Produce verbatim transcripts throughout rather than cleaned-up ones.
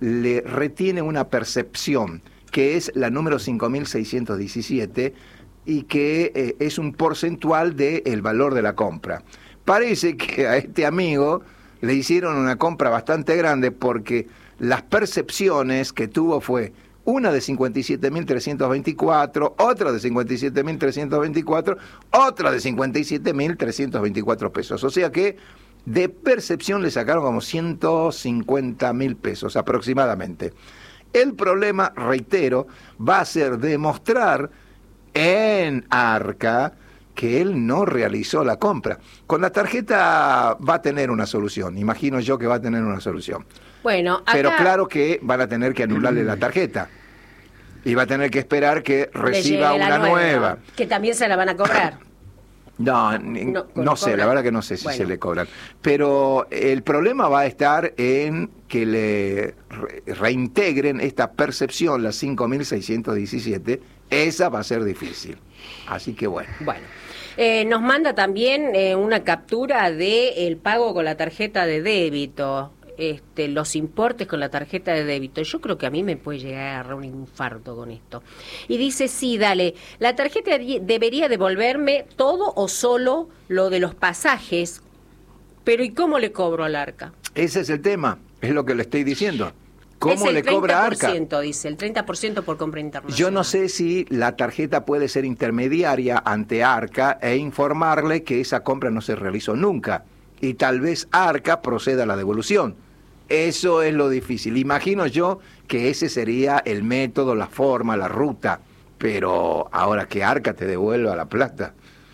le retiene una percepción, que es la número cinco mil seiscientos diecisiete, y que eh, es un porcentual del valor de la compra. Parece que a este amigo le hicieron una compra bastante grande, porque las percepciones que tuvo fue una de cincuenta y siete mil trescientos veinticuatro, otra de cincuenta y siete mil trescientos veinticuatro, otra de cincuenta y siete mil trescientos veinticuatro pesos. O sea que de percepción le sacaron como ciento cincuenta mil pesos aproximadamente. El problema, reitero, va a ser demostrar en Arca que él no realizó la compra. Con la tarjeta va a tener una solución, imagino yo que va a tener una solución. Bueno, acá... Pero claro que van a tener que anularle la tarjeta y va a tener que esperar que reciba una nueva, nueva. Que también se la van a cobrar. No, no, no sé, la verdad que no sé si bueno. se le cobran. Pero el problema va a estar en que le re reintegren esta percepción, la cinco mil seiscientos diecisiete, esa va a ser difícil. Así que bueno. Bueno. Eh, nos manda también eh, una captura de el pago con la tarjeta de débito. Este, los importes con la tarjeta de débito. Yo creo que a mí me puede llegar a agarrar un infarto con esto. Y dice, sí, dale, la tarjeta debería devolverme todo o solo lo de los pasajes, pero ¿y cómo le cobro al Arca? Ese es el tema, es lo que le estoy diciendo. ¿Cómo le cobra a Arca? Dice, el treinta por ciento por compra internacional. Yo no sé si la tarjeta puede ser intermediaria ante Arca e informarle que esa compra no se realizó nunca. Y tal vez Arca proceda a la devolución. Eso es lo difícil. Imagino yo que ese sería el método, la forma, la ruta. Pero ahora que Arca te devuelva la plata.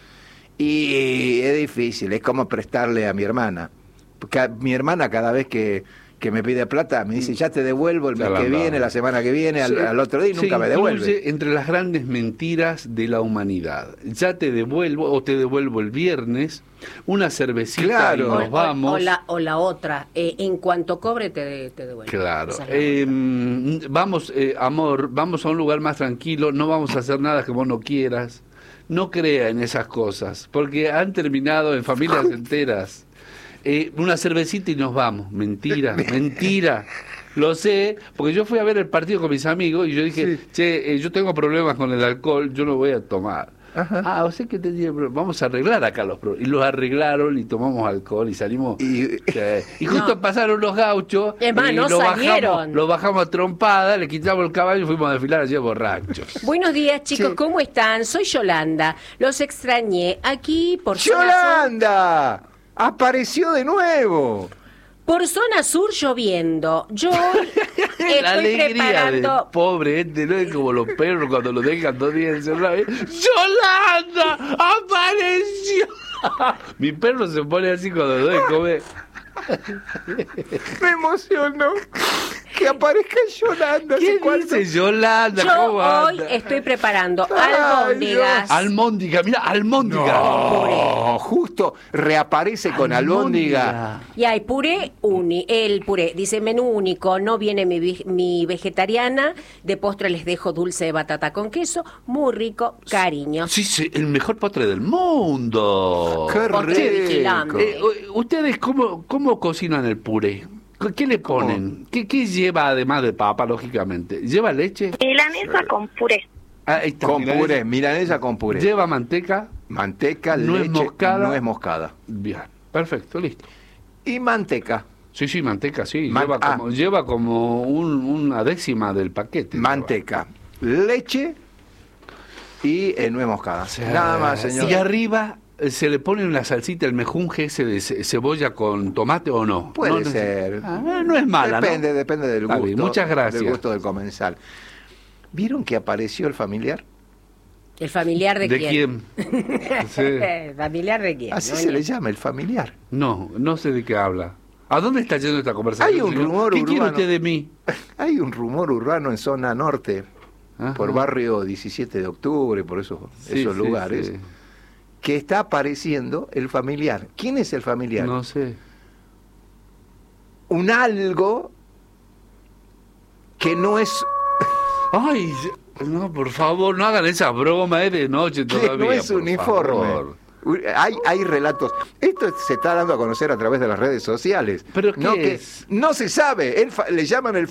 Y es difícil, es como prestarle a mi hermana. Porque a mi hermana cada vez que, que me pide plata me dice, ya te devuelvo el mes que viene, la semana que viene, al, al otro día, y nunca me devuelve. Entre las grandes mentiras de la humanidad. Ya te devuelvo, o te devuelvo el viernes, una cervecita, claro, y nos o, vamos. O la, o la otra, eh, en cuanto cobre te, te devuelvo. Claro. Eh, vamos, eh, amor, vamos a un lugar más tranquilo, no vamos a hacer nada que vos no quieras. No crea en esas cosas, porque han terminado en familias enteras. Eh, una cervecita y nos vamos. Mentira, mentira. Lo sé, porque yo fui a ver el partido con mis amigos y yo dije, sí. che, eh, yo tengo problemas con el alcohol, yo no voy a tomar. Ajá. Ah, o sea que te digo, vamos a arreglar acá los problemas. Y los arreglaron y tomamos alcohol y salimos. Y, eh, y justo no. pasaron los gauchos. Es más, y no lo salieron. Bajamos, lo bajamos a trompada, le quitamos el caballo y fuimos a desfilar allí borrachos. Buenos días, chicos, sí. ¿Cómo están? Soy Yolanda. Los extrañé aquí por ¡Yolanda! Zona... ¡Apareció de nuevo! Por zona sur lloviendo. Yo estoy la alegría preparando... del pobre este, no es como los perros cuando los dejan dos días encerrados. ¡Yolanda! ¡Apareció! Mi perro se pone así cuando lo dejo comer. Me emocionó que aparezca Yolanda. ¿Qué dice Yolanda? Yo hoy anda? estoy preparando albóndigas. Almóndiga, mira, almóndiga. No, justo reaparece con albóndiga. Y hay puré, uni, el puré, dice menú único, no viene mi, mi vegetariana, de postre les dejo dulce de batata con queso, muy rico, cariño. Sí, sí, el mejor postre del mundo. Qué rico. Eh, ¿Ustedes cómo, cómo cocinan el puré? ¿Qué le ponen? ¿Qué, ¿Qué lleva además de papa, lógicamente? ¿Lleva leche? Milanesa con puré. Ah, ahí está, con milanesa. puré, milanesa con puré. ¿Lleva manteca? Manteca, nuez leche, moscada. nuez moscada. Bien, perfecto, listo. ¿Y manteca? Sí, sí, manteca, sí. Man lleva, ah. como, lleva como un, una décima del paquete. Manteca, lleva. leche y eh, nuez moscada. Sí. Nada más, señor. Y arriba... ¿se le pone una salsita, el mejunje ese de cebolla con tomate o no? Puede no, no ser. Ah, no es mala, Depende, ¿no? depende del gusto. Bien, muchas gracias. Del gusto del comensal. ¿Vieron que apareció el familiar? ¿El familiar de, ¿De quién? quién? Sí. ¿El familiar de quién? Así ¿no? se le llama, el familiar. No, no sé de qué habla. ¿A dónde está yendo esta conversación? Hay un señor? rumor ¿Qué urbano. quiere usted de mí? Hay un rumor urbano en zona norte, Ajá. por barrio diecisiete de octubre, por esos, sí, esos sí, lugares, sí. que está apareciendo el familiar. ¿Quién es el familiar? No sé. Un algo que no es... Ay, no, por favor, no hagan esa broma, es de noche todavía. Que no es por uniforme. favor. Hay, hay relatos. Esto se está dando a conocer a través de las redes sociales. ¿Pero qué no, es? Que no se sabe. Él, le llaman el